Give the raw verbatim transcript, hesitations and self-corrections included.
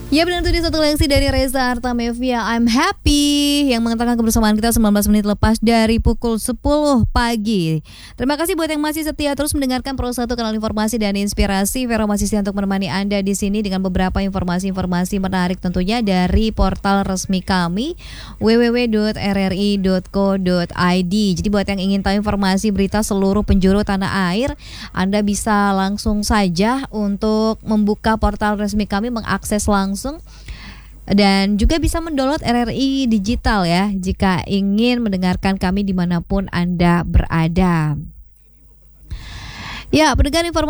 Ya benar, itu dia satu lengsi dari Reza Artamevia, I'm Happy, yang mengatakan kebersamaan kita sembilan belas menit lepas dari pukul sepuluh pagi. Terima kasih buat yang masih setia terus mendengarkan Pro satu kanal informasi dan inspirasi. Vero masih setia untuk menemani Anda di sini dengan beberapa informasi-informasi menarik tentunya dari portal resmi kami w w w dot r r i dot co dot i d. Jadi buat yang ingin tahu informasi berita seluruh penjuru tanah air, Anda bisa langsung saja untuk membuka portal resmi kami, mengakses langsung dan juga bisa mendownload R R I Digital ya jika ingin mendengarkan kami dimanapun Anda berada. Ya, pendengar informasi